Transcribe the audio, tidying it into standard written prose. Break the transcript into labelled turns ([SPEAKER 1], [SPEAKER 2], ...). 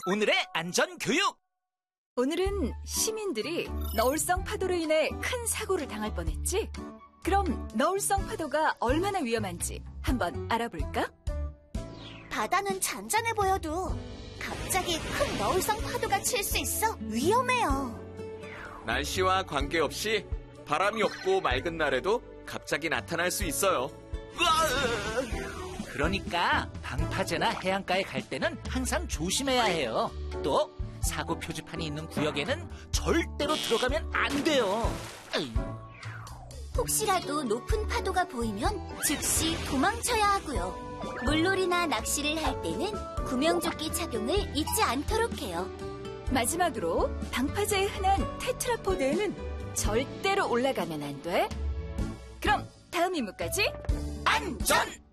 [SPEAKER 1] 오늘의 안전교육!
[SPEAKER 2] 오늘은 시민들이 너울성 파도로 인해 큰 사고를 당할 뻔했지? 그럼 너울성 파도가 얼마나 위험한지 한번 알아볼까?
[SPEAKER 3] 바다는 잔잔해 보여도 갑자기 큰 너울성 파도가 칠 수 있어 위험해요.
[SPEAKER 4] 날씨와 관계없이 바람이 없고 맑은 날에도 갑자기 나타날 수 있어요.
[SPEAKER 1] 그러니까 방파제나 해안가에 갈 때는 항상 조심해야 해요. 또 사고 표지판이 있는 구역에는 절대로 들어가면 안 돼요.
[SPEAKER 3] 혹시라도 높은 파도가 보이면 즉시 도망쳐야 하고요. 물놀이나 낚시를 할 때는 구명조끼 착용을 잊지 않도록 해요.
[SPEAKER 2] 마지막으로 방파제에 흔한 테트라포드에는 절대로 올라가면 안 돼. 그럼 다음 임무까지
[SPEAKER 1] 안전!